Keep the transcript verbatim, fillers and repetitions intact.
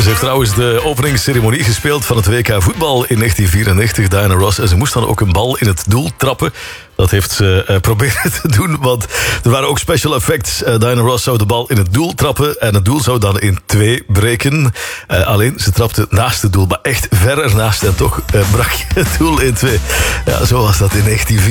Ze heeft trouwens de openingsceremonie gespeeld van het W K voetbal in negentien vierennegentig, Diana Ross. En ze moest dan ook een bal in het doel trappen. Dat heeft ze uh, proberen te doen, want er waren ook special effects. Uh, Diana Ross zou de bal in het doel trappen en het doel zou dan in twee breken. Uh, alleen, ze trapte naast het doel, maar echt ver ernaast. En toch uh, brak je het doel in twee. Ja, zo was dat in negentien vierennegentig.